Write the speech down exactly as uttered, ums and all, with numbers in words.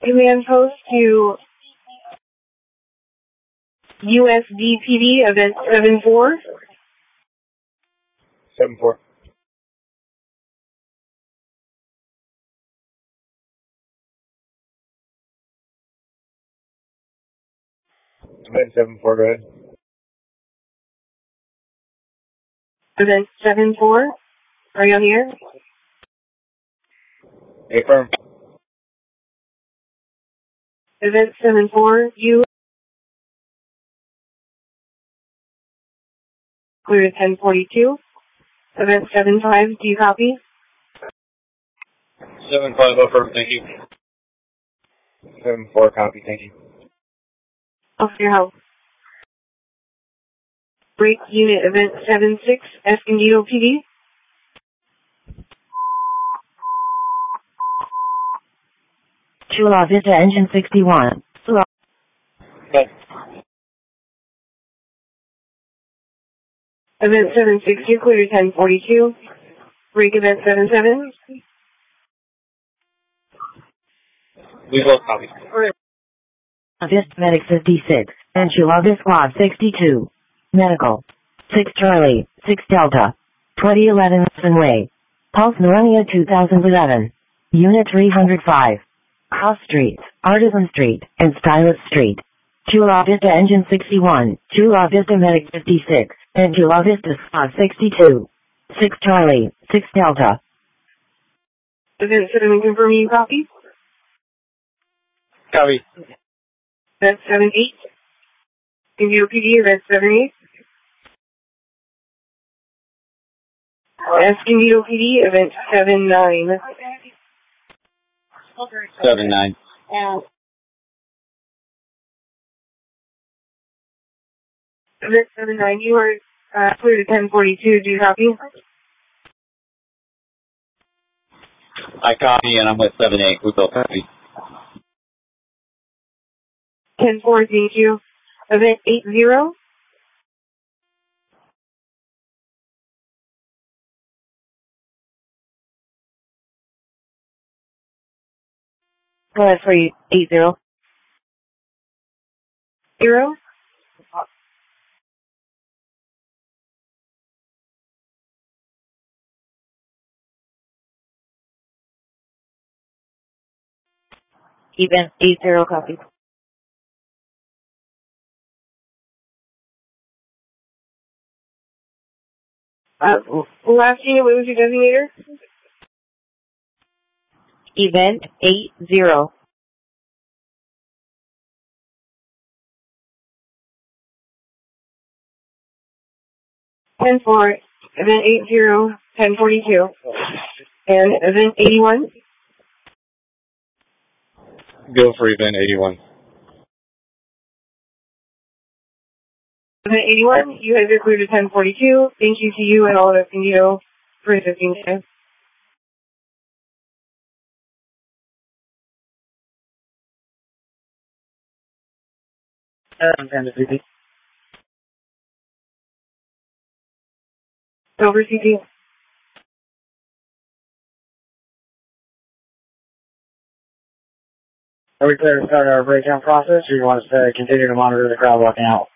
Command post to U S D P D event seven four. seven four. Event seven four, go ahead. Event seven four. Are you on the air? Affirm. Event seven four, you clear to ten forty-two. Event seven five, do you copy? seven five, affirm, thank you. seven four, copy, thank you. Oh, for your help. Break unit event seven six, Escondido P D. Chula Vista Engine sixty-one. Okay. Event seven six, you clear to ten forty-two. Break event seven seven. We both copy. Vista Medic fifty-six. And Chula Vista Squad sixty-two. Medical. six Charlie, six Delta. twenty eleven Way. Pulse Millennia two thousand eleven. Unit three hundred five. Cross Street, Artisan Street, and Stylus Street. Chula Vista Engine sixty-one, Chula Vista Medic fifty-six, and Chula Vista Squad sixty-two. six Charlie, six Delta. Event seven, confirm you copy. Copy. Event seven eight. Escondido P D, event seven eight. Escondido P D, event seven nine. seven nine. Event seven nine, you are uh, clear to ten forty-two, do you copy? I copy and I'm with seven eight. We both copy. ten four, thank you. Event eight zero. Go ahead for you, eight zero. Zero. Event eight zero, copy. Uh, last unit, what was your designator? Event eight zero. ten four, event eight zero, ten forty-two. And event eighty-one? Go for event eighty-one. Event eighty-one, you guys are clear to ten forty-two. Thank you to you and all of Escondido for assisting today. Over C P. Are we clear to start our breakdown process, or you want us to continue to monitor the crowd walking out?